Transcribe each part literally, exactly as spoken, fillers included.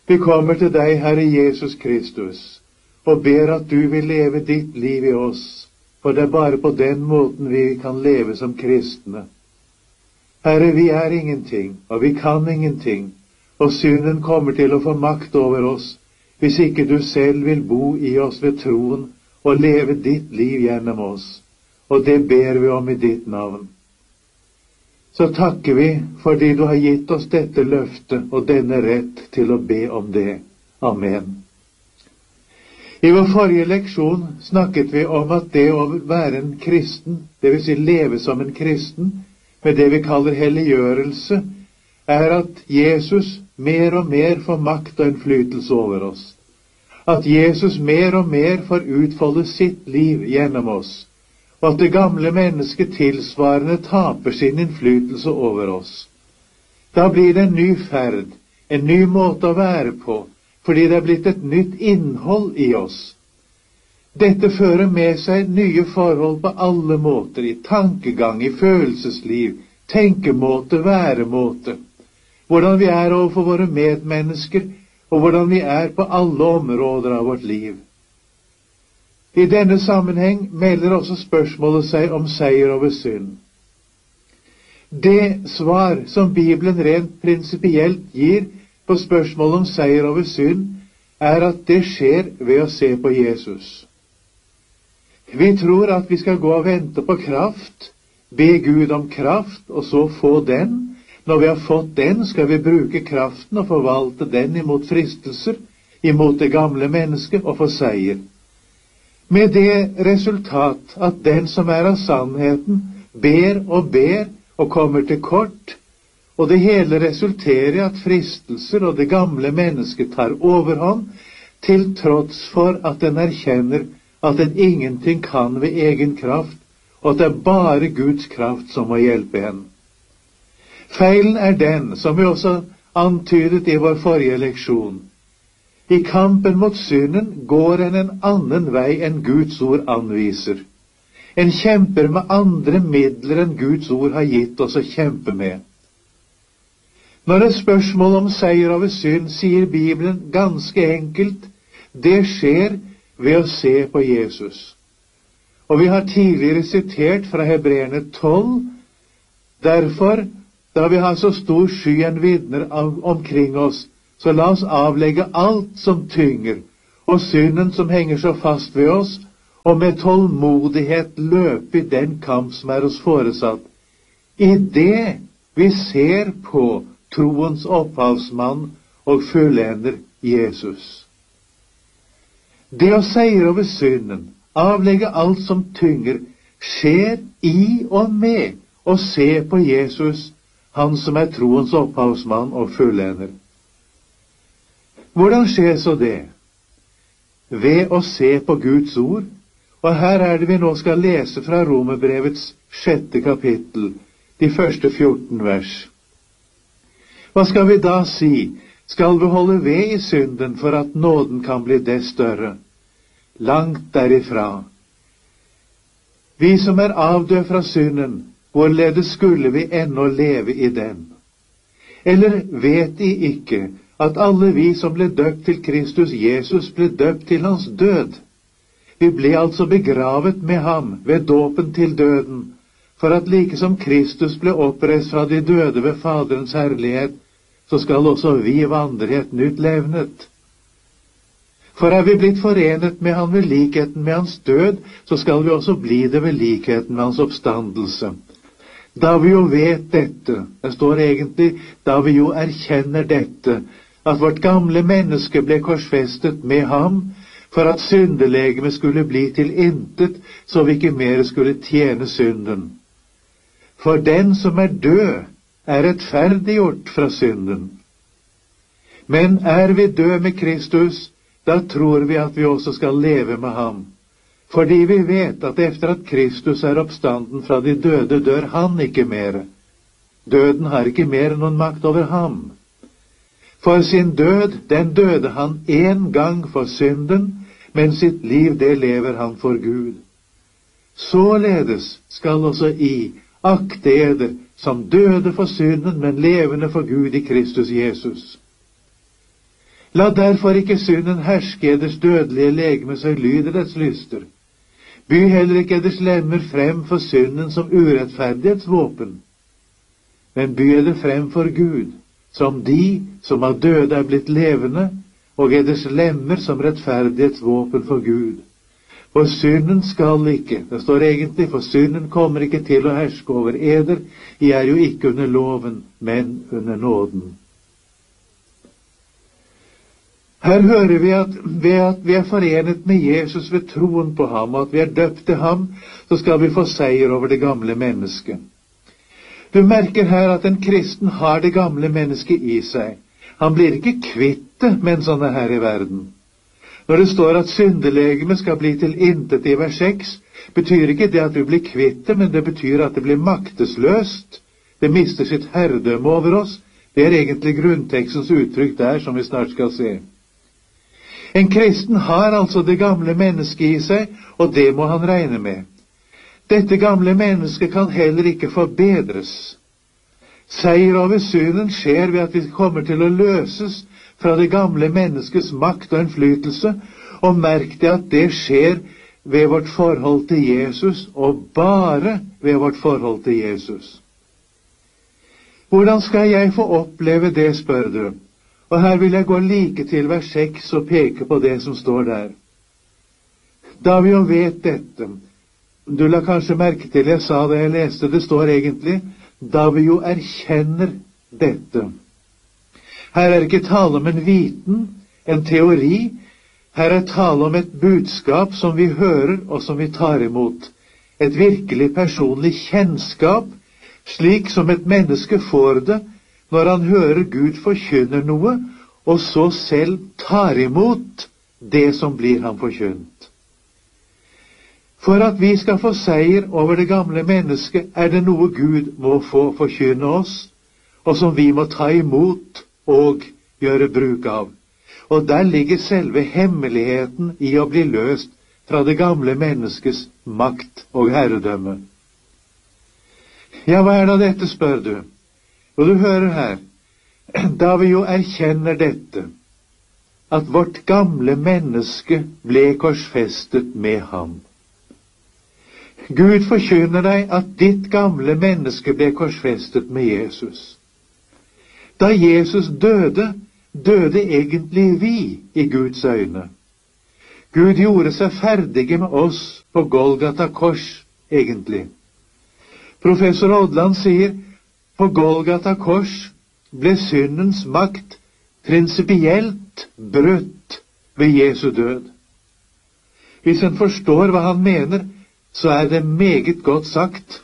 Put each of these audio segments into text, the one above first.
Vi kommer til deg, Herre Jesus Kristus, og ber at du vil leve ditt liv i oss, for det er bare på den måten vi kan leve som kristne. Herre, vi er ingenting, og vi kan ingenting, og synden kommer til å få makt over oss, hvis ikke du selv vil bo i oss ved troen og leve ditt liv gjennom oss. Og det ber vi om i ditt navn. Så takker vi fordi du har gitt oss dette løftet og denne rett til å be om det. Amen. I vår forrige leksjon snakket vi om at det å være en kristen, det vil si leve som en kristen, med det vi kaller helliggjørelse, er at Jesus mer og mer får makt og innflytelse over oss. At Jesus mer og mer får utfolde sitt liv gjennom oss, og at det gamle mennesket tilsvarende taper sin innflytelse over oss. Da blir det en ny ferd, en ny måte å være på, fordi det er blitt et nytt innhold i oss. Dette fører med seg nye forhold på alle måter, i tankegang, i følelsesliv, tenkemåte, væremåte, hvordan vi er overfor våre medmennesker, og hvordan vi er på alle områder av vårt liv. I denne sammenheng melder også spørsmålet seg om seier over synd. Det svar som Bibelen rent prinsipielt gir på spørsmålet om seier over synd, er at det skjer ved å se på Jesus. Vi tror at vi skal gå og vente på kraft, be Gud om kraft, og så få den. Når vi har fått den, skal vi bruke kraften og forvalte den imot fristelser, imot det gamle mennesket, og få seier. Med det resultat at den som er av sannheten, ber og ber og kommer til kort, og det hele resulterer i at fristelser og det gamle mennesket tar overhånd, til tross for at den erkjenner at den ingenting kan ved egen kraft, og at det er bare Guds kraft som må hjelpe henne. Feilen er den, som vi også antydet i vår forrige leksjon. I kampen mot synden går en en annen vei enn Guds ord anviser. En kjemper med andre midler enn Guds ord har gitt oss å kjempe med. Når det er spørsmål om seier over synd, sier Bibelen ganske enkelt, det skjer ved å se på Jesus. Og vi har tidligere sitert fra Hebreerne tolv, derfor, da vi har så stor sky en vitner omkring oss, så la oss avlegge alt som tynger, og synden som henger så fast ved oss, og med tålmodighet løpe i den kamp som er oss foresatt. I det vi ser på troens opphavsmann og fullender Jesus. Det å seire over synden, avlegge alt som tynger, skjer i og med å se på Jesus, han som er troens opphavsmann og fullender. Hvordan skjer så det? Ved å se på Guds ord, og her er det vi nå skal lese fra Romerbrevets sjette kapittel, de første fjorten vers. Hva skal vi da si? Skal vi holde ved i synden for at nåden kan bli det større? Langt derifra. Vi som er avdød fra synden, hvorledes skulle vi ennå leve i den? Eller vet de ikke at alle vi som ble døpt til Kristus Jesus, ble døpt til hans død? Vi ble altså begravet med ham ved dåpen til døden, for at like som Kristus ble oppreist fra de døde ved Faderens herlighet, så skal også vi vandre i et nytt levnet. For er vi blitt forenet med han ved likheten med hans død, så skal vi også bli det ved likheten med hans oppstandelse. Da vi jo vet dette, det står egentlig, da vi jo erkjenner dette, at vårt gamle menneske ble korsfestet med ham, for at syndelegemet skulle bli til intet, så vi ikke mer skulle tjene synden. For den som er død, er rettferdiggjort fra synden. Men er vi død med Kristus, da tror vi at vi også skal leve med ham. Fordi vi vet at efter at Kristus er oppstanden fra de døde, dør han ikke mer. Døden har ikke mer noen makt over ham. For sin død, den døde han en gang for synden, men sitt liv, det lever han for Gud. Således skal også I akte eder som døde for synden, men levende for Gud i Kristus Jesus. La derfor ikke synden herske eders dødelige legeme, så lyder dets lyster. By heller ikke eders lemmer frem for synden som urettferdighetsvåpen, men by eder frem for Gud, som de som av døde er blitt levende, og eders lemmer som rettferdighetsvåpen for Gud. For synden skal ikke, det står egentlig, for synden kommer ikke til å herske over eder, I er jo ikke under loven, men under nåden. Her hører vi at ved at vi er forenet med Jesus ved troen på ham, og at vi er døpt til ham, så skal vi få seier over det gamle mennesket. Du merker her at en kristen har det gamle mennesket I seg. Han blir ikke kvitt det mens han er her I verden. Når det står at syndelegemet skal bli til intet I vers seks, betyr ikke det at vi blir kvitt det, men det betyr at det blir maktesløst. Det mister sitt herredømme over oss. Det er egentlig grunntekstens uttrykk der, som vi snart skal se. En kristen har altså det gamle mennesket I seg, og det må han regne med. Dette gamle mennesket kan heller ikke forbedres. Seier over synden skjer ved at vi kommer til å løses fra det gamle menneskets makt og innflytelse, og merk det at det skjer ved vårt forhold til Jesus, og bare ved vårt forhold til Jesus. Hvordan skal jeg få oppleve det, spør du? Og her vil jeg gå like til vers seks og peke på det som står der. Da vi jo vet dette, du la kanskje merke til jeg sa det jeg leste, det står egentlig, da vi jo erkjenner dette. Her er ikke tale om en viten, en teori, her er tale om et budskap som vi hører og som vi tar imot. Et virkelig personlig kjennskap, slik som et menneske får det når han hører Gud forkynner noe, og så selv tar imot det som blir ham forkynt. For at vi skal få seier over det gamle mennesket, er det noe Gud må få forkynne oss, og som vi må ta imot og gjøre bruk av. Og der ligger selve hemmeligheten I å bli løst fra det gamle menneskets makt og herredømme. Ja, hva er da dette, spør du? Og du hører her, da vi jo erkjenner dette, at vårt gamle menneske ble korsfestet med ham. Gud forkynner deg at ditt gamle menneske ble korsfestet med Jesus. Da Jesus døde, døde egentlig vi I Guds øyne. Gud gjorde seg ferdige med oss på Golgata kors, egentlig. Professor Odland sier, på Golgata kors ble syndens makt prinsipielt brutt ved Jesu død. Hvis en forstår hva han mener, så er det meget godt sagt.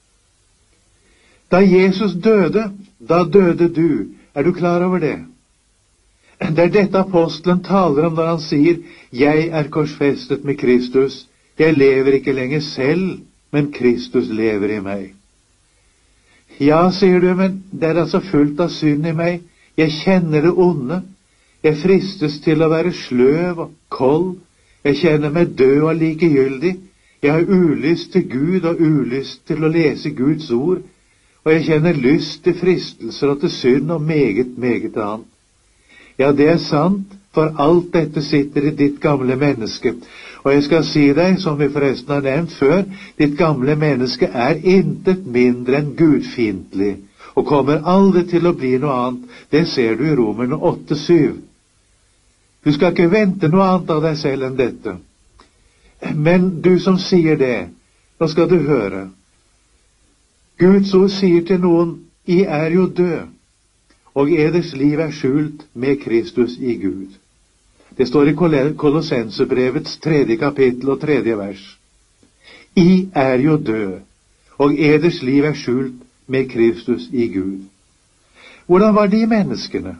Da Jesus døde, da døde du. Er du klar over det? Det er dette apostelen taler om når han sier, jeg er korsfestet med Kristus. Jeg lever ikke lenger selv, men Kristus lever I meg. Ja, sier du, men det er altså fullt av synd I meg. Jeg kjenner det onde. Jeg fristes til å være sløv og kold. Jeg kjenner meg død og likegyldig. Jeg har ulyst til Gud og ulyst til å lese Guds ord, og jeg kjenner lyst til fristelser og til synd og meget, meget annet. Ja, det er sant, for alt dette sitter I ditt gamle menneske. Og jeg skal si deg, som vi forresten har nevnt før, ditt gamle menneske er intet mindre enn gudfiendtlig, og kommer aldri til å bli noe annet. Det ser du I Romerne åtte syv. Du skal ikke vente noe annet av deg selv enn dette. Men du som sier det, nå skal du høre. Guds ord sier til noen, I er jo død, og eders liv er skjult med Kristus I Gud. Det står I Kolossenserbrevets tredje kapittel og tredje vers. I er jo død, og eders liv er skjult med Kristus I Gud. Hvordan var de menneskene?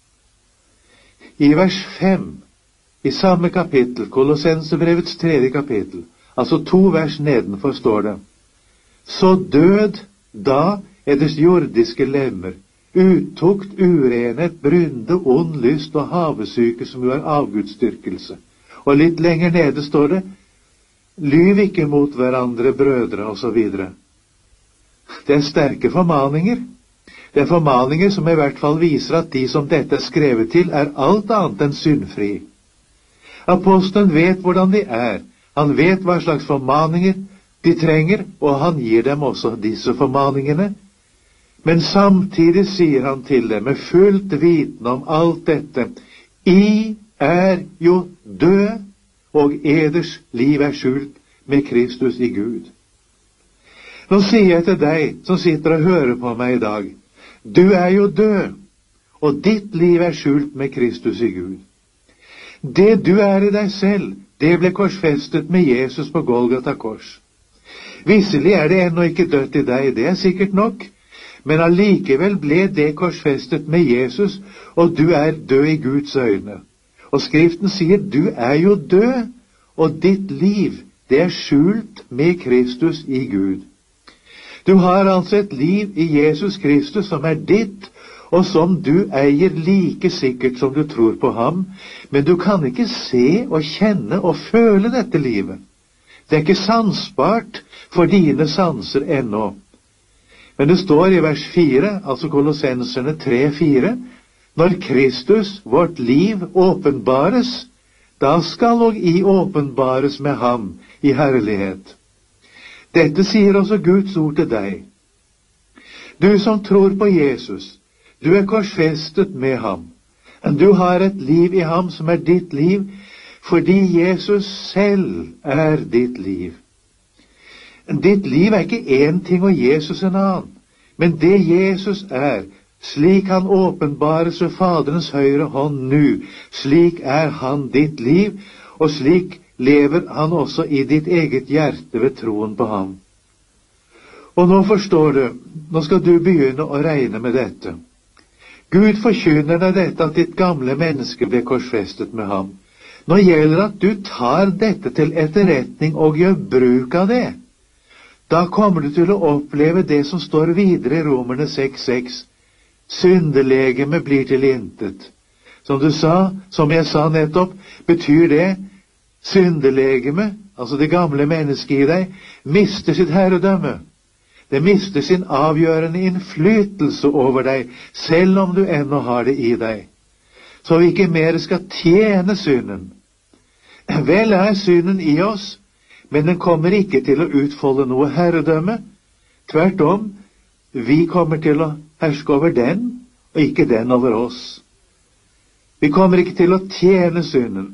I vers fem, I samme kapittel, Kolossenserbrevets tredje kapittel, altså to vers nedenfor står det, så død da eders jordiske lemmer, uttukt, urenhet, brynde, ond lyst og havesyke som jo er avgudsdyrkelse. Og litt lenger nede står det, lyv ikke mot hverandre, brødre, og så videre. Det er sterke formaninger. Det er formaninger som i hvert fall viser at de som dette er skrevet til, er alt annet enn syndfri. Apostelen vet hvordan de er. Han vet hva slags formaninger de trenger, og han gir dem også disse formaningene. Men samtidig sier han til dem med fullt viten om alt dette: I er jo død, og eders liv er skjult med Kristus i Gud. Nå sier jeg til deg som sitter og hører på meg i dag: du er jo død, og ditt liv er skjult med Kristus i Gud. Det du er i deg selv, det ble korsfestet med Jesus på Golgata kors. Visselig er det ennå ikke dødt i deg, det er sikkert nok, men allikevel ble det korsfestet med Jesus, og du er død i Guds øyne. Og Skriften sier, du er jo død, og ditt liv, det er skjult med Kristus i Gud. Du har altså et liv i Jesus Kristus som er ditt, og som du eier like sikkert som du tror på ham, men du kan ikke se og kjenne og føle dette livet. Det er ikke sansbart for dine sanser ennå. Men det står i vers fire, altså Kolossenserne tre fire, når Kristus, vårt liv, åpenbares, da skal og I åpenbares med ham i herlighet. Dette sier også Guds ord til deg. Du som tror på Jesus, du er korsfestet med ham. Du har et liv i ham som er ditt liv, fordi Jesus selv er ditt liv. Ditt liv er ikke én ting og Jesus en annen, men det Jesus er, slik han åpenbares ved Faderens høyre hånd nå, slik er han ditt liv, og slik lever han også i ditt eget hjerte ved troen på ham. Og nå forstår du, nå skal du begynne å regne med dette. Gud forkynner deg dette at ditt gamle menneske ble korsfestet med ham. Nå gjelder at du tar dette til etterretning og gjør bruk av det. Da kommer du til å oppleve det som står videre i Romerne seks seks. Syndelegeme blir til intet. Som du sa, som jeg sa nettopp, betyr det syndelegeme, altså det gamle mennesket i deg, mister sitt herredømme. Det mister sin avgjørende innflytelse over deg, selv om du ennå har det i deg. Så vi ikke mer skal tjene synden. Vel er synden i oss, men den kommer ikke til å utfolde noe herredømme. Tvert om, vi kommer til å herske over den, og ikke den over oss. Vi kommer ikke til å tjene synden.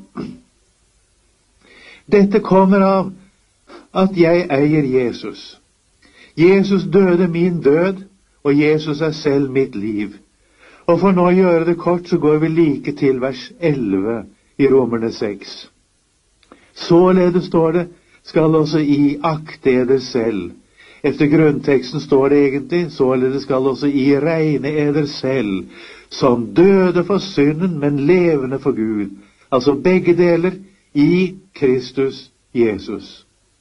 Dette kommer av at jeg eier Jesus. Jesus døde min død, og Jesus er selv mitt liv. Og for nå å gjøre det kort, så går vi like til vers elleve i Romerne seks. Således står det, skal også I akte eder selv. Efter grunnteksten står det egentlig, således skal også I regne eder selv, som døde for synden, men levende for Gud. Altså begge deler i Kristus Jesus.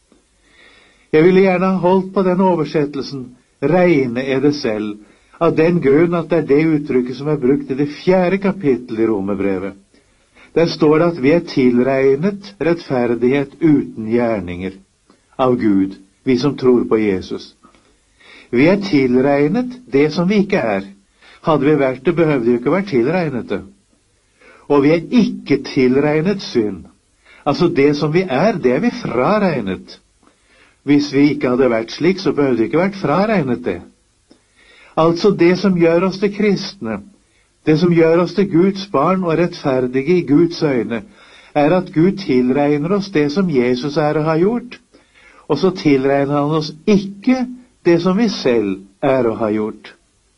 Jeg ville gjerne ha holdt på den oversettelsen, regne eder selv, av den grunn at det er det uttrykket som er brukt i det fjerde kapittel i Romerbrevet. Der står det at vi er tilregnet rettferdighet uten gjerninger av Gud, vi som tror på Jesus. Vi er tilregnet det som vi ikke er. Hadde vi vært det, behøvde vi ikke vært tilregnet det. Og vi er ikke tilregnet synd. Altså det som vi er, det er vi fraregnet. Hvis vi ikke hadde vært slik, så behøvde vi ikke vært fraregnet det. Altså det som gjør oss til kristne, det som gjør oss til Guds barn og rettferdige i Guds øyne, er at Gud tilregner oss det som Jesus er og har gjort, og så tilregner han oss ikke det som vi selv er og har gjort.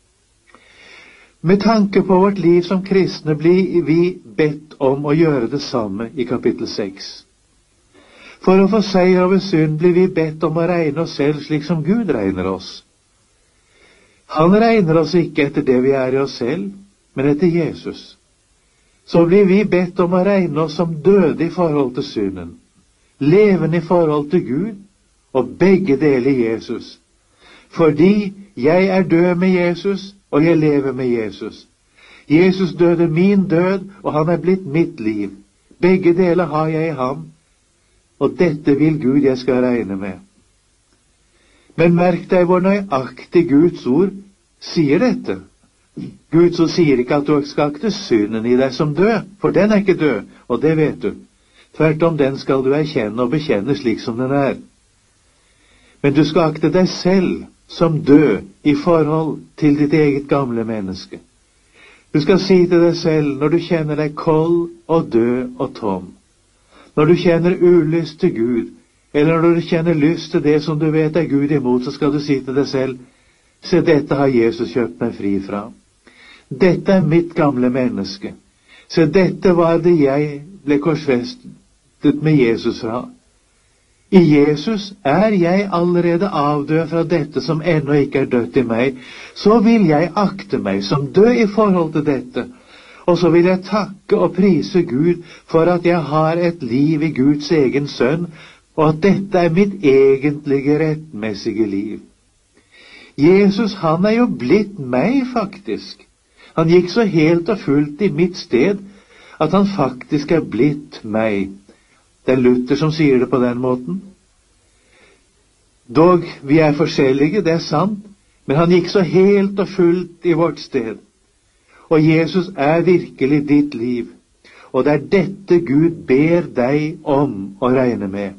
Med tanke på vårt liv som kristne blir vi bedt om å gjøre det samme i kapittel seks. For å få seier over synd blir vi bedt om å regne oss selv slik som Gud regner oss. Han regner oss ikke etter det vi er i oss selv, men etter Jesus. Så blir vi bedt om å regne oss som døde i forhold til synden, levende i forhold til Gud, og begge deler Jesus. Fordi jeg er død med Jesus, og jeg lever med Jesus. Jesus døde min død, og han er blitt mitt liv. Begge deler har jeg i ham, og dette vil Gud jeg skal regne med. Men merk deg hvor nøyaktig Guds ord sier dette, Gud så sier ikke at du skal akte synden i deg som død, for den er ikke død, og det vet du. Tvert om, den skal du erkjenne og bekjenne slik som den er. Men du skal akte deg selv som død i forhold til ditt eget gamle menneske. Du skal si til deg selv når du kjenner deg kold og død og tom, når du kjenner ulyst til Gud, eller når du kjenner lyst til det som du vet er Gud imot, så skal du si til deg selv, se, dette har Jesus kjøpt meg fri fra. Dette er mitt gamle menneske. Se, dette var det jeg ble korsfestet med Jesus fra. I Jesus er jeg allerede avdød fra dette som ennå ikke er dødt i meg. Så vil jeg akte meg som død i forhold til dette. Og så vil jeg takke og prise Gud for at jeg har et liv i Guds egen sønn, og at dette er mitt egentlige rettmessige liv. Jesus, han er jo blitt meg faktisk. Han gikk så helt og fullt i mitt sted at han faktisk er blitt meg. Det er Luther som sier det på den måten. Dog, vi er forskjellige, det er sant, men han gikk så helt og fullt i vårt sted. Og Jesus er virkelig ditt liv, og det er dette Gud ber deg om å regne med.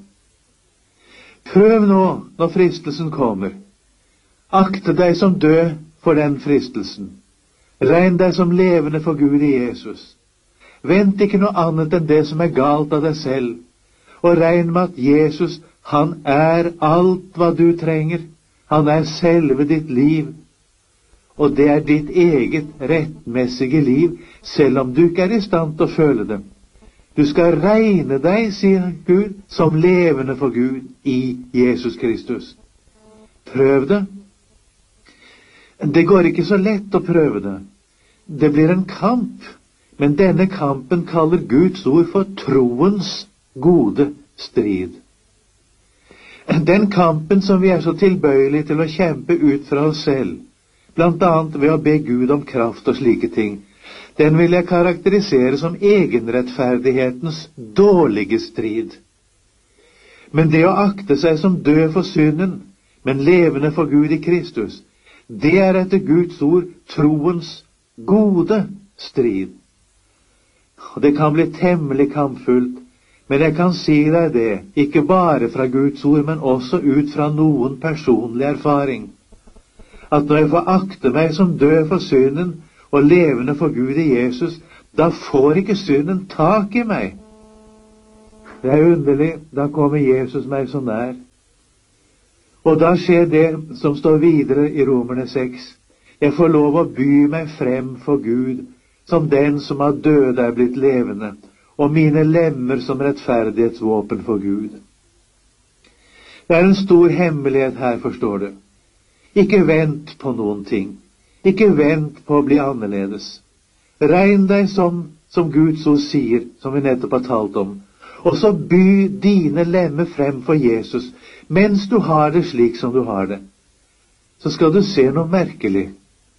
Prøv nå når fristelsen kommer. Akte deg som død for den fristelsen. Regn deg som levende for Gud i Jesus. Vent ikke noe annet enn det som er galt av deg selv, og regn med at Jesus, han er alt hva du trenger. Han er selve ditt liv, og det er ditt eget rettmessige liv, selv om du ikke er i stand til å føle det. Du skal regne deg, sier Gud, som levende for Gud i Jesus Kristus. Prøv det. Det går ikke så lett å prøve det. Det blir en kamp, men denne kampen kaller Guds ord for troens gode strid. Den kampen som vi er så tilbøyelige til å kjempe ut fra oss selv, blant annet ved å be Gud om kraft og slike ting, den vil jeg karakterisere som egenrettferdighetens dårlige strid. Men det å akte seg som død for synden, men levende for Gud i Kristus, det er etter Guds ord troens gode strid. Og det kan bli temmelig kampfullt, men jeg kan si deg det, ikke bare fra Guds ord, men også ut fra noen personlig erfaring, at når jeg får akte meg som død for synden og levende for Gud i Jesus, da får ikke synden tak i meg. Det er underlig, da kommer Jesus meg så nær. Og da skjer det som står videre i Romerne seks. Jeg får lov å by meg frem for Gud, som den som av døde er blitt levende, og mine lemmer som rettferdighetsvåpen for Gud. Det er en stor hemmelighet her, forstår du. Ikke vent på noen ting. Ikke vent på å bli annerledes. Regn deg som, som Guds ord sier, som vi nettopp har talt om, og så by dine lemmer frem for Jesus, mens du har det slik som du har det. Så skal du se noe merkelig.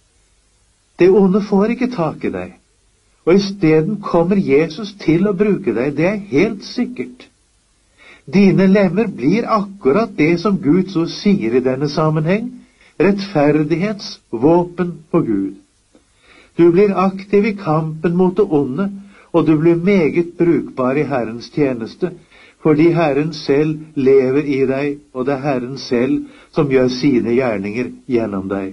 Det onde får ikke tak i deg, og i stedet kommer Jesus til å bruke deg, det er helt sikkert. Dine lemmer blir akkurat det som Guds ord sier i denne sammenheng, rettferdighetsvåpen for Gud. Du blir aktiv i kampen mot det onde, og du blir meget brukbar i Herrens tjeneste, fordi Herren selv lever i deg, og det er Herren selv som gjør sine gjerninger gjennom deg.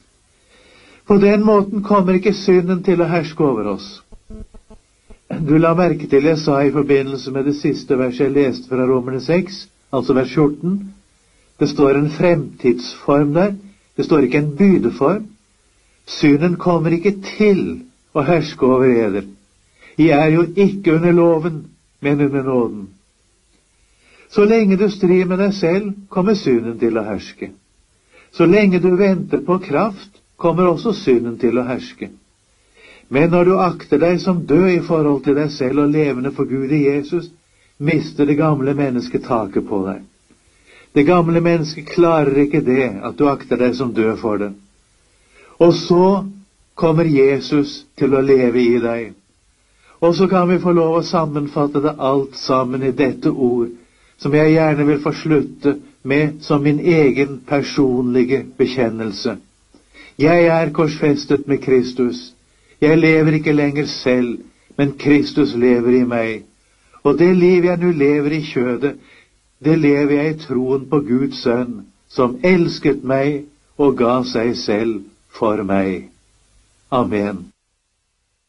På den måten kommer ikke synden til å herske over oss. Du la merke til jeg sa i forbindelse med det siste verset jeg leste fra Romerne seks, altså vers fjorten. Det står en fremtidsform der. Det står ikke en bydeform. Synden kommer ikke til å herske over eder. I er jo ikke under loven, men under nåden. Så lenge du strir med deg selv, kommer synden til å herske. Så lenge du venter på kraft, kommer også synden til å herske. Men når du akter deg som død i forhold til deg selv og levende for Gud i Jesus, mister det gamle mennesket taket på deg. Det gamle mennesket klarer ikke det, at du akter deg som død for det. Og så kommer Jesus til å leve i deg. Og så kan vi få lov å sammenfatte det alt sammen i dette ord, som jeg gjerne vil få slutte med som min egen personlige bekjennelse. Jeg er korsfestet med Kristus. Jeg lever ikke lenger selv, men Kristus lever i meg. Og det liv jeg nå lever i kjødet, det lever jeg i troen på Guds sønn, som elsket meg og ga seg selv for meg. Amen.